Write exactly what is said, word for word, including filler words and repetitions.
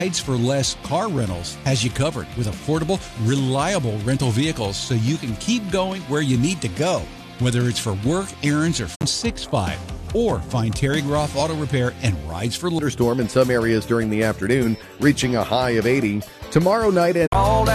Rides for Less Car Rentals has you covered with affordable, reliable rental vehicles so you can keep going where you need to go. Whether it's for work, errands, or six five, or find Terry Groff Auto Repair and Rides for Less. Storm in some areas during the afternoon, reaching a high of eighty. Tomorrow night and